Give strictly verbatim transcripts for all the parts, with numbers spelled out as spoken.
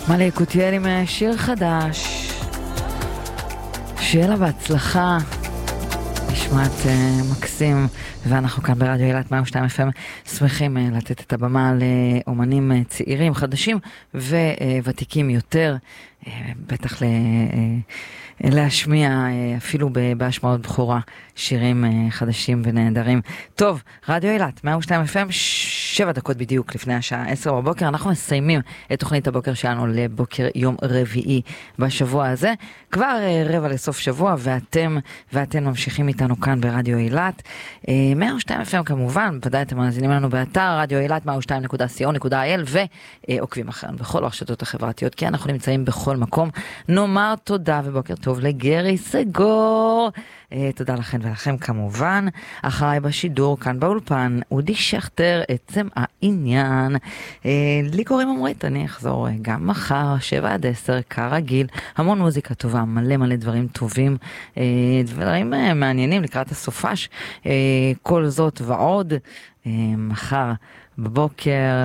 מלא קוטיאל עם שיר חדש, שיהיה לה בהצלחה, נשמעת uh, מקסים, ואנחנו כאן ברדיו אילת מאה ושתיים אף אם שמחים uh, לתת את הבמה לאומנים uh, צעירים, חדשים וותיקים יותר, uh, בטח ל... Uh, להשמיע אפילו בהשמעות בחורה שירים חדשים ונהדרים. טוב, רדיו אילת, מאה ושתיים אף אם, שבע דקות בדיוק לפני השעה עשר בבוקר. אנחנו מסיימים את תוכנית הבוקר שלנו לבוקר יום רביעי בשבוע הזה. כבר רבע לסוף שבוע, ואתם ואתן ממשיכים איתנו כאן ברדיו אילת. מאה ושתיים אף אם כמובן, ודאי אתם מאזינים לנו באתר רדיו אילת מאה ושתיים נקודה סי או נקודה איי אל, ועוקבים אחרינו בכל הרשתות החברתיות, כי אנחנו נמצאים בכל מקום. נאמר תודה ובוקר טוב לגרי סגור. אה, תודה לכם ולכם כמובן. אחריי בשידור כאן באולפן אודי שכטר, עצם העניין. אה, לי קוראים אמרית, אני אחזור גם מחר שבע עד עשר כרגיל. המון מוזיקה טובה, מלא מלא דברים טובים, אה, דברים אה, מעניינים לקראת הסופש. אה, כל זאת ועוד אה, מחר בבוקר.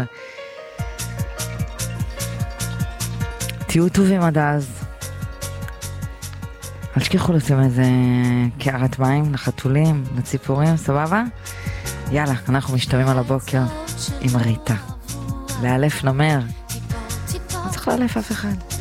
תהיו טובים עד אז. אל תשכחו לשים איזה קערת מים לחתולים, לציפורים, סבבה? יאללה, אנחנו משתווים על הבוקר עם ריטה. לאלף נמר. לא צריך לאלף אף אחד.